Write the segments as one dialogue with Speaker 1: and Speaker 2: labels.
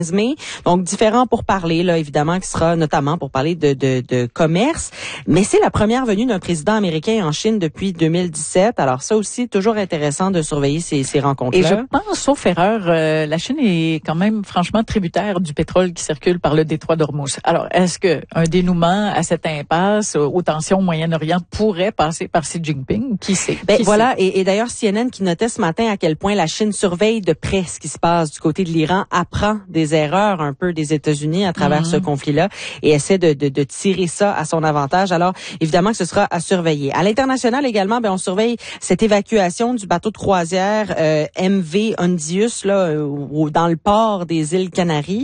Speaker 1: mai. Donc, différents pourparlers, là, évidemment, qui sera notamment pour parler de commerce. Mais c'est la première venue d'un président américain en Chine depuis 2017. Alors, ça aussi, toujours intéressant de surveiller ces rencontres-là.
Speaker 2: Et je pense, sauf erreur, la Chine est quand même franchement tributaire du pétrole qui circule par le détroit d'Ormuz. Alors, est-ce que un dénouement à cette impasse aux tensions au Moyen-Orient pourrait passer par Xi Jinping? Qui sait?
Speaker 1: Voilà. Et d'ailleurs, CNN qui notait ce matin à quel point la Chine surveille de près ce qui se passe du côté de l'Iran, apprend des erreurs un peu des États-Unis à travers ce conflit-là et essaie de tirer ça à son avantage. Alors, évidemment que ce sera à surveiller. À l'international également, on surveille cette évacuation du bateau de croisière MV Hondius là dans le port des îles Canaries,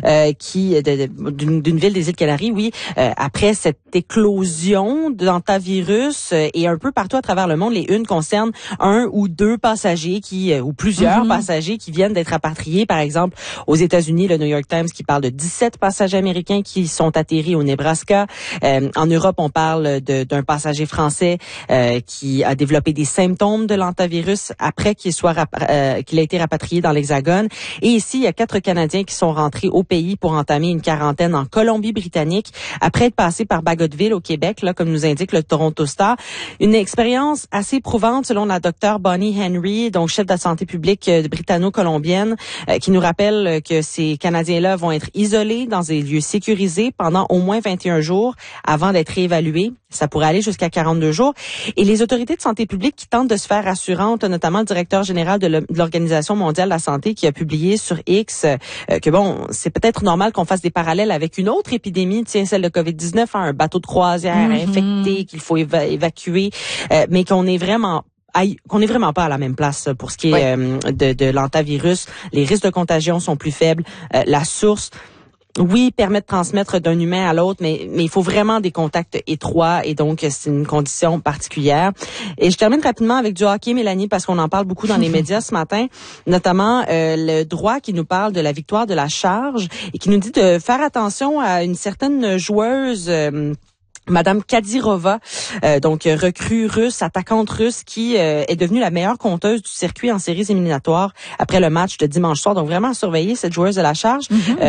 Speaker 1: d'une ville des îles Canaries, oui, après cette éclosion d'hantavirus et un peu partout à travers le monde, les unes concernent un ou deux passagers ou plusieurs passagers qui viennent d'être rapatriés, par exemple aux États-Unis, le New York Times qui parle de 17 passagers américains qui sont atterris au Nebraska. En Europe, on parle d'un passager français qui a développé des symptômes de l'hantavirus après qu'il a été rapatrié dans l'Hexagone. Et ici, il y a 4 Canadiens qui sont rentrés au pays pour entamer une quarantaine en Colombie-Britannique après être passés par Bagotville au Québec, là, comme nous indique le Toronto Star. Une expérience assez éprouvante selon la docteure Bonnie Henry, donc chef de la santé publique britanno-colombienne, qui nous rappelle que ces Canadiens-là vont être isolés dans des lieux sécurisés pendant au moins 21 jours avant d'être réévalués. Ça pourrait aller jusqu'à 42 jours. Et les autorités de santé publique qui tentent de se faire rassurantes, notamment le directeur général de l'Organisation mondiale de la santé qui a publié sur X que c'est peut-être normal qu'on fasse des parallèles avec une autre épidémie, celle de COVID-19, un bateau de croisière infecté qu'il faut évacuer, mais qu'on n'est vraiment pas à la même place pour ce qui est de l'hantavirus. Les risques de contagion sont plus faibles. La source, oui, permet de transmettre d'un humain à l'autre, mais il faut vraiment des contacts étroits et donc c'est une condition particulière. Et je termine rapidement avec du hockey, Mélanie, parce qu'on en parle beaucoup dans les médias ce matin, notamment le droit qui nous parle de la victoire de la charge et qui nous dit de faire attention à une certaine joueuse Madame Kadyrova, donc recrue russe, attaquante russe, qui est devenue la meilleure compteuse du circuit en séries éliminatoires après le match de dimanche soir. Donc vraiment à surveiller cette joueuse de la charge,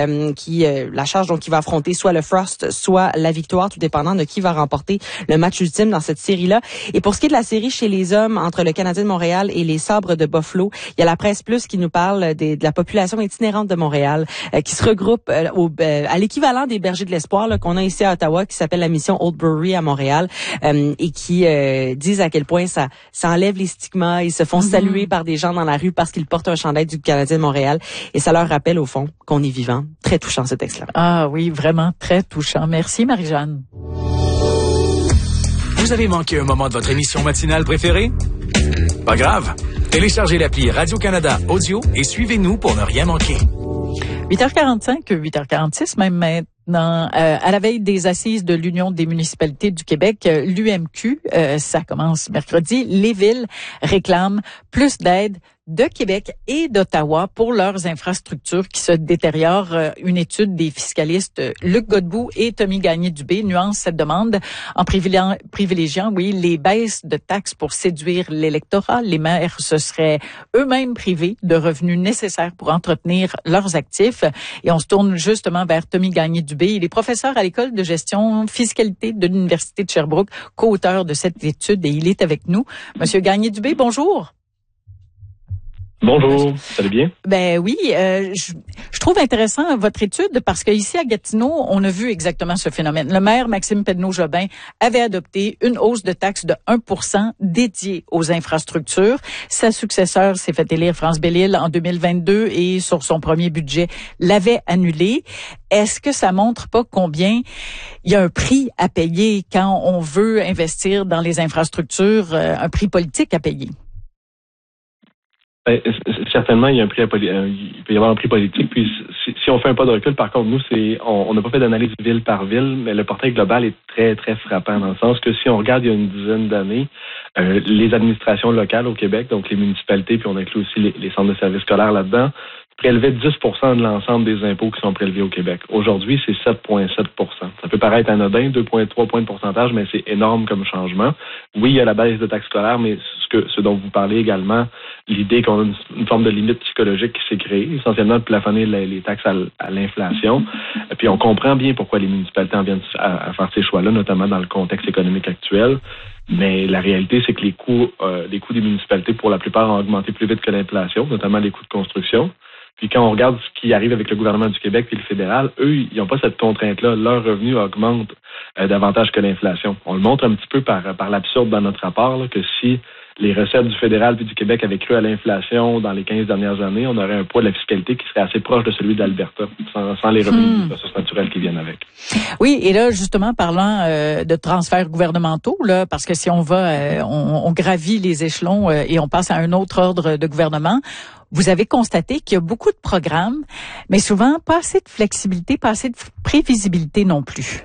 Speaker 1: la charge donc qui va affronter soit le Frost, soit la victoire, tout dépendant de qui va remporter le match ultime dans cette série-là. Et pour ce qui est de la série chez les hommes entre le Canadien de Montréal et les Sabres de Buffalo, il y a la Presse Plus qui nous parle de la population itinérante de Montréal qui se regroupe à l'équivalent des Bergers de l'Espoir là, qu'on a ici à Ottawa, qui s'appelle la mission Oldbury à Montréal, et qui disent à quel point ça enlève les stigmas. Ils se font saluer par des gens dans la rue parce qu'ils portent un chandail du Canadien de Montréal et ça leur rappelle au fond qu'on est vivant. Très touchant ce texte-là.
Speaker 2: Ah oui, vraiment très touchant. Merci Marie-Jeanne.
Speaker 3: Vous avez manqué un moment de votre émission matinale préférée? Pas grave. Téléchargez l'appli Radio-Canada Audio et suivez-nous pour ne rien manquer.
Speaker 2: 8h45, 8h46 même maintenant, à la veille des assises de l'Union des municipalités du Québec, l'UMQ, ça commence mercredi, les villes réclament plus d'aide de Québec et d'Ottawa pour leurs infrastructures qui se détériorent. Une étude des fiscalistes Luc Godbout et Tommy Gagné-Dubé nuance cette demande en privilégiant, les baisses de taxes pour séduire l'électorat. Les maires se seraient eux-mêmes privés de revenus nécessaires pour entretenir leurs actifs. Et on se tourne justement vers Tommy Gagné-Dubé. Il est professeur à l'École de gestion fiscalité de l'Université de Sherbrooke, co-auteur de cette étude, et il est avec nous. Monsieur Gagné-Dubé, bonjour.
Speaker 4: Bonjour, ça va bien?
Speaker 2: Ben oui, je trouve intéressant votre étude parce qu'ici à Gatineau, on a vu exactement ce phénomène. Le maire Maxime Pedneau-Jobin avait adopté une hausse de taxe de 1% dédiée aux infrastructures. Sa successeur s'est fait élire, France Bellil, en 2022 et sur son premier budget l'avait annulé. Est-ce que ça montre pas combien il y a un prix à payer quand on veut investir dans les infrastructures, un prix politique à payer?
Speaker 4: Certainement, il y a il peut y avoir un prix politique. Puis, si on fait un pas de recul, par contre, nous, on n'a pas fait d'analyse ville par ville, mais le portrait global est très, très frappant dans le sens que si on regarde il y a une dizaine d'années, les administrations locales au Québec, donc les municipalités, puis on inclut aussi les centres de services scolaires là-dedans, prélevait 10 % de l'ensemble des impôts qui sont prélevés au Québec. Aujourd'hui, c'est 7,7 %. Ça peut paraître anodin, 2,3 points de pourcentage, mais c'est énorme comme changement. Oui, il y a la baisse de taxes scolaires, mais ce dont vous parlez également, l'idée qu'on a une forme de limite psychologique qui s'est créée, essentiellement de plafonner les taxes à l'inflation. Puis on comprend bien pourquoi les municipalités en viennent à faire ces choix-là, notamment dans le contexte économique actuel. Mais la réalité, c'est que les coûts des municipalités, pour la plupart, ont augmenté plus vite que l'inflation, notamment les coûts de construction. Puis quand on regarde ce qui arrive avec le gouvernement du Québec et le fédéral, eux, ils n'ont pas cette contrainte-là. Leurs revenus augmentent davantage que l'inflation. On le montre un petit peu par l'absurde dans notre rapport, là, que si les recettes du fédéral et du Québec avaient cru à l'inflation dans les 15 dernières années, on aurait un poids de la fiscalité qui serait assez proche de celui d'Alberta, sans les revenus de ressources naturelles qui viennent avec.
Speaker 2: Oui, et là, justement, parlant de transferts gouvernementaux, là, parce que si on va, on gravit les échelons et on passe à un autre ordre de gouvernement, vous avez constaté qu'il y a beaucoup de programmes, mais souvent pas assez de flexibilité, pas assez de prévisibilité non plus.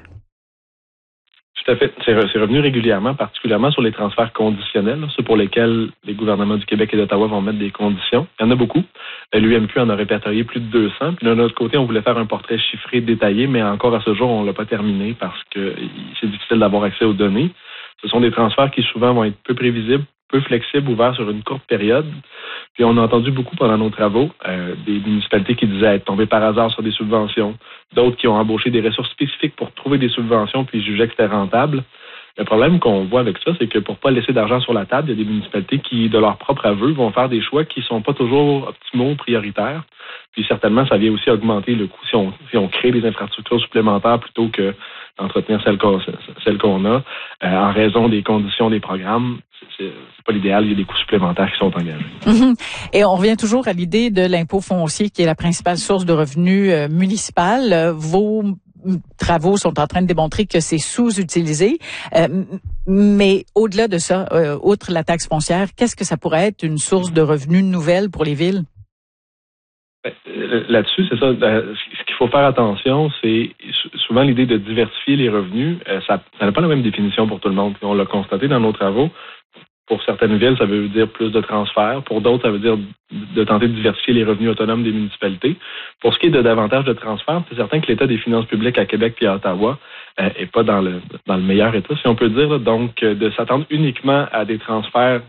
Speaker 4: Tout à fait. C'est revenu régulièrement, particulièrement sur les transferts conditionnels, ceux pour lesquels les gouvernements du Québec et d'Ottawa vont mettre des conditions. Il y en a beaucoup. L'UMQ en a répertorié plus de 200. Puis de notre côté, on voulait faire un portrait chiffré, détaillé, mais encore à ce jour, on l'a pas terminé parce que c'est difficile d'avoir accès aux données. Ce sont des transferts qui souvent vont être peu prévisibles, peu flexibles, ouverts sur une courte période. Puis on a entendu beaucoup pendant nos travaux des municipalités qui disaient être tombées par hasard sur des subventions, d'autres qui ont embauché des ressources spécifiques pour trouver des subventions puis jugeaient que c'était rentable. Le problème qu'on voit avec ça, c'est que pour pas laisser d'argent sur la table, il y a des municipalités qui, de leur propre aveu, vont faire des choix qui sont pas toujours optimaux, prioritaires. Puis certainement, ça vient aussi augmenter le coût si on crée des infrastructures supplémentaires plutôt que d'entretenir celles qu'on a. En raison des conditions des programmes, c'est pas l'idéal. Il y a des coûts supplémentaires qui sont engagés.
Speaker 2: Mm-hmm. Et on revient toujours à l'idée de l'impôt foncier qui est la principale source de revenus municipal. Vos travaux sont en train de démontrer que c'est sous-utilisé. Mais au-delà de ça, outre la taxe foncière, qu'est-ce que ça pourrait être une source de revenus nouvelle pour les villes?
Speaker 4: Là-dessus, c'est ça. Ce qu'il faut faire attention, c'est souvent l'idée de diversifier les revenus. Ça n'a pas la même définition pour tout le monde. On l'a constaté dans nos travaux. Pour certaines villes, ça veut dire plus de transferts. Pour d'autres, ça veut dire de tenter de diversifier les revenus autonomes des municipalités. Pour ce qui est de davantage de transferts, c'est certain que l'état des finances publiques à Québec et à Ottawa est pas dans le meilleur état, si on peut dire. Donc, de s'attendre uniquement à des transferts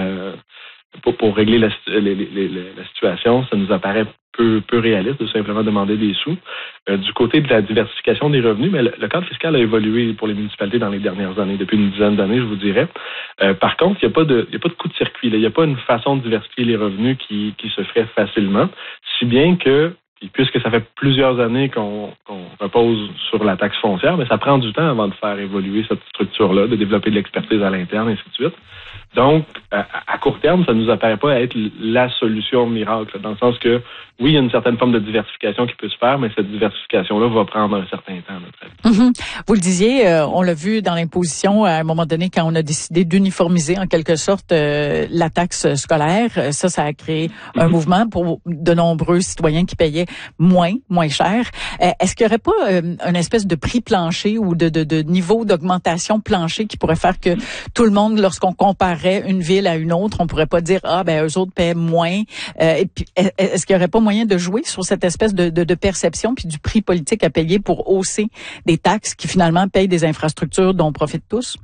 Speaker 4: pour régler la situation, ça nous apparaît peu réaliste de simplement demander des sous. Du côté de la diversification des revenus, mais le cadre fiscal a évolué pour les municipalités dans les dernières années, depuis une dizaine d'années, je vous dirais. Par contre, il n'y a pas de coup de circuit. Il n'y a pas une façon de diversifier les revenus qui se ferait facilement, si bien que, puisque ça fait plusieurs années qu'on repose sur la taxe foncière, mais ça prend du temps avant de faire évoluer cette structure-là, de développer de l'expertise à l'interne, et ainsi de suite. Donc, à court terme, ça ne nous apparaît pas être la solution miracle, dans le sens que, oui, il y a une certaine forme de diversification qui peut se faire, mais cette diversification-là va prendre un certain temps, à notre avis.
Speaker 2: Mm-hmm. Vous le disiez, on l'a vu dans l'imposition, à un moment donné, quand on a décidé d'uniformiser, en quelque sorte, la taxe scolaire. Ça a créé un mouvement pour de nombreux citoyens qui payaient moins cher. Est-ce qu'il n'y aurait pas une espèce de prix plancher ou de niveau d'augmentation plancher qui pourrait faire que tout le monde, lorsqu'on comparerait une ville à une autre, on pourrait pas dire eux autres paient moins. Et puis est-ce qu'il y aurait pas moyen de jouer sur cette espèce de perception puis du prix politique à payer pour hausser des taxes qui finalement payent des infrastructures dont profitent tous?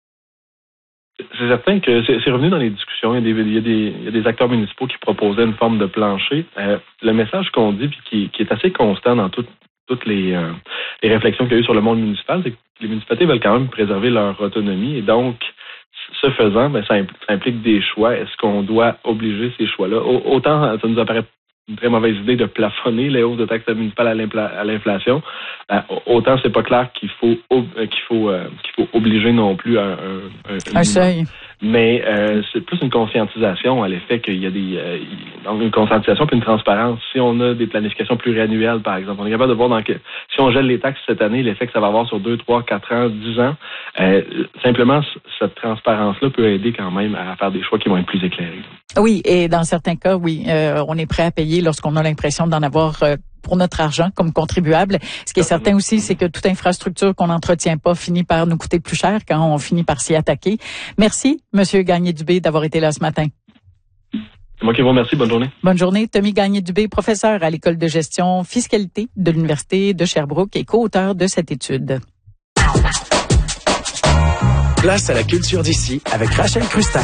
Speaker 4: C'est certain que c'est revenu dans les discussions. Il y a des acteurs municipaux qui proposaient une forme de plancher. Le message qu'on dit puis qui est assez constant dans toutes les réflexions qu'il y a eu sur le monde municipal, c'est que les municipalités veulent quand même préserver leur autonomie et donc ce faisant, ça implique des choix. Est-ce qu'on doit obliger ces choix-là? Autant ça nous apparaît une très mauvaise idée de plafonner les hausses de taxes municipales à l'inflation. Autant c'est pas clair qu'il faut obliger non plus un
Speaker 2: seuil.
Speaker 4: Mais c'est plus une conscientisation à l'effet qu'il y a donc une conscientisation puis une transparence. Si on a des planifications pluriannuelles, par exemple, on est capable de voir si on gèle les taxes cette année, l'effet que ça va avoir sur 2, 3, 4 ans, 10 ans. Simplement, cette transparence-là peut aider quand même à faire des choix qui vont être plus éclairés.
Speaker 2: Oui, et dans certains cas, oui, on est prêt à payer lorsqu'on a l'impression d'en avoir pour notre argent comme contribuable. Ce qui est certain aussi, c'est que toute infrastructure qu'on n'entretient pas finit par nous coûter plus cher quand on finit par s'y attaquer. Merci, Monsieur Gagné-Dubé, d'avoir été là ce matin.
Speaker 4: C'est moi qui vous remercie. Bonne journée.
Speaker 2: Bonne journée. Tommy Gagné-Dubé, professeur à l'École de gestion fiscalité de l'Université de Sherbrooke et co-auteur de cette étude.
Speaker 3: Place à la culture d'ici avec Rachel Crustal.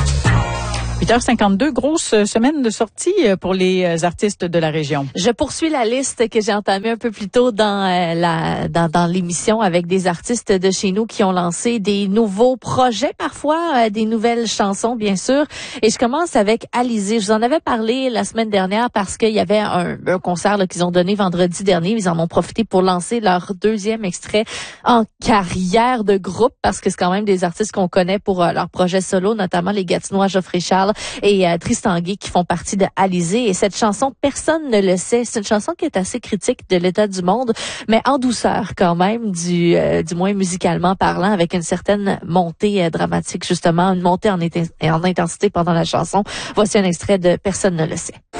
Speaker 2: 8h52, grosse semaine de sortie pour les artistes de la région.
Speaker 5: Je poursuis la liste que j'ai entamée un peu plus tôt dans l'émission avec des artistes de chez nous qui ont lancé des nouveaux projets, parfois des nouvelles chansons, bien sûr. Et je commence avec Alizé. Je vous en avais parlé la semaine dernière parce qu'il y avait un concert là, qu'ils ont donné vendredi dernier. Ils en ont profité pour lancer leur deuxième extrait en carrière de groupe parce que c'est quand même des artistes qu'on connaît pour leur projet solo, notamment les Gatinois Geoffrey Charles et Tristan Guy qui font partie de Alizé. Et cette chanson, personne ne le sait. C'est une chanson qui est assez critique de l'état du monde, mais en douceur quand même, du moins musicalement parlant, avec une certaine montée dramatique, justement, une montée en intensité pendant la chanson. Voici un extrait de Personne ne le sait.